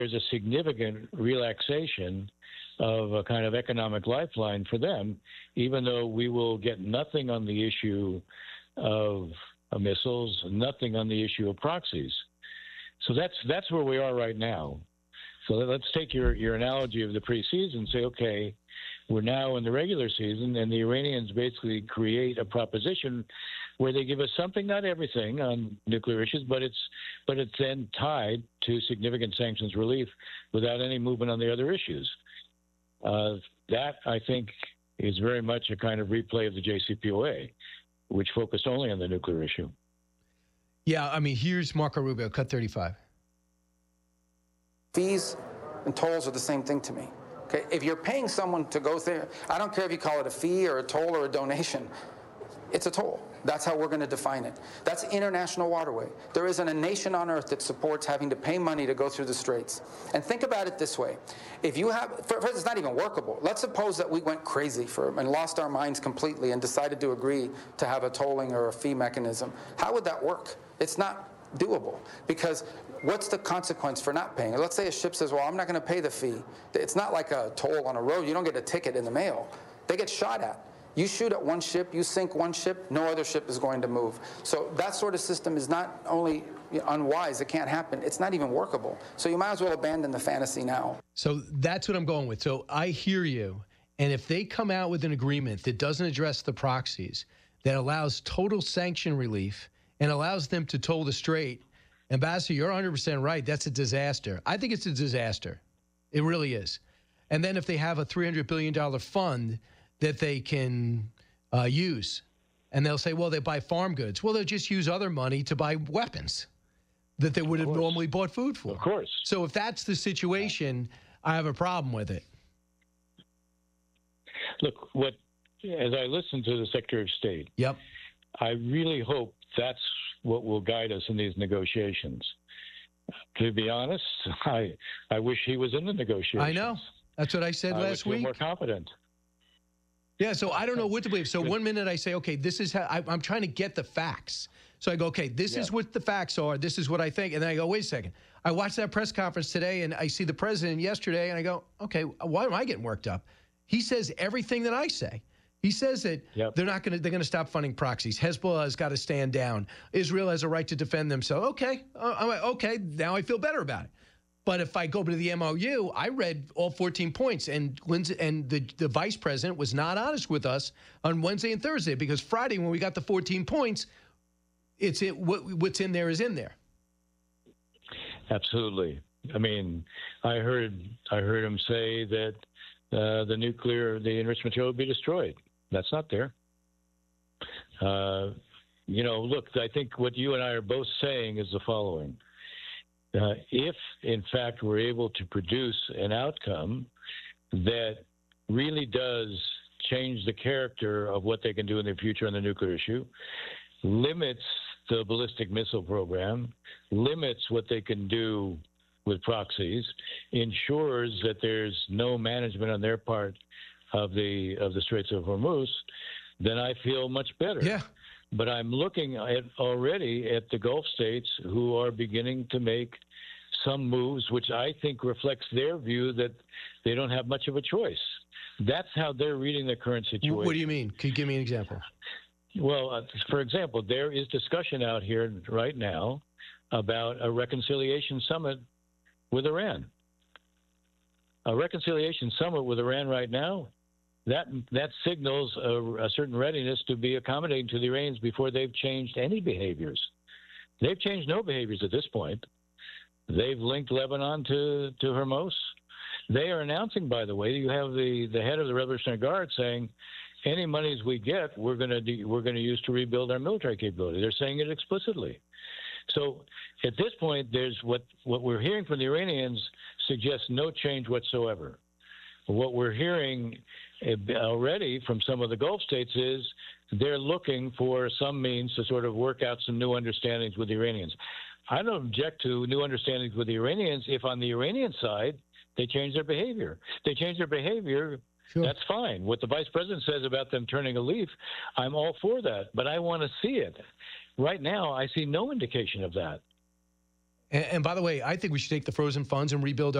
there's a significant relaxation of a kind of economic lifeline for them, even though we will get nothing on the issue of missiles, nothing on the issue of proxies. So that's where we are right now. So let's take your analogy of the preseason and say, okay, we're now in the regular season, and the Iranians basically create a proposition where they give us something, not everything, on nuclear issues, but it's then tied to significant sanctions relief without any movement on the other issues. That, I think, is very much a kind of replay of the JCPOA, which focused only on the nuclear issue. Yeah, I mean, here's Marco Rubio, cut 35. Fees and tolls are the same thing to me. Okay? If you're paying someone to go there, I don't care if you call it a fee or a toll or a donation, it's a toll. That's how we're going to define it. That's international waterway. There isn't a nation on earth that supports having to pay money to go through the straits. And think about it this way. If you have, first, it's not even workable. Let's suppose that we went crazy and lost our minds completely and decided to agree to have a tolling or a fee mechanism. How would that work? It's not doable, because what's the consequence for not paying? Let's say a ship says, well, I'm not going to pay the fee. It's not like a toll on a road. You don't get a ticket in the mail. They get shot at. You shoot at one ship, you sink one ship, no other ship is going to move. So that sort of system is not only unwise, it can't happen, it's not even workable. So you might as well abandon the fantasy now. So that's what I'm going with. So I hear you. And if they come out with an agreement that doesn't address the proxies, that allows total sanction relief and allows them to toll the strait, Ambassador, you're 100% right. That's a disaster. I think it's a disaster. It really is. And then if they have a $300 billion fund that they can use, and they'll say, well, they buy farm goods. Well, they'll just use other money to buy weapons that they would have normally bought food for. Of course. So if that's the situation, I have a problem with it. Look, as I listen to the Secretary of State, yep, I really hope that's what will guide us in these negotiations. To be honest, I wish he was in the negotiations. I know. That's what I said last week. I would feel more confident. Yeah, so I don't know what to believe. So one minute I say, okay, this is how I'm trying to get the facts. So I go, okay, this is what the facts are. This is what I think. And then I go, wait a second. I watched that press conference today, and I see the president yesterday, and I go, okay, why am I getting worked up? He says everything that I say. He says that they're going to stop funding proxies. Hezbollah has got to stand down. Israel has a right to defend themselves. Okay, I'm like, okay, now I feel better about it. But if I go to the MOU, I read all 14 points, and the vice president was not honest with us on Wednesday and Thursday, because Friday, when we got the 14 points, what's in there is in there. Absolutely. I mean, I heard him say that the enriched material would be destroyed. That's not there. Look, I think what you and I are both saying is the following. If, in fact, we're able to produce an outcome that really does change the character of what they can do in the future on the nuclear issue, limits the ballistic missile program, limits what they can do with proxies, ensures that there's no management on their part of the Straits of Hormuz, then I feel much better. Yeah. But I'm looking already at the Gulf states who are beginning to make some moves, which I think reflects their view that they don't have much of a choice. That's how they're reading the current situation. What do you mean? Can you give me an example? Well, for example, there is discussion out here right now about a reconciliation summit with Iran. A reconciliation summit with Iran right now, that signals a certain readiness to be accommodating to the Iranians before they've changed any behaviors. They've changed no behaviors at this point. They've linked Lebanon to Hormuz. They are announcing, by the way, you have the head of the Revolutionary Guard saying, any monies we get, we're going to use to rebuild our military capability. They're saying it explicitly. So at this point, there's what we're hearing from the Iranians suggests no change whatsoever. What we're hearing already from some of the Gulf states is they're looking for some means to sort of work out some new understandings with the Iranians. I don't object to new understandings with the Iranians if on the Iranian side they change their behavior. They change their behavior, sure, that's fine. What the vice president says about them turning a leaf, I'm all for that, but I want to see it. Right now, I see no indication of that. And by the way, I think we should take the frozen funds and rebuild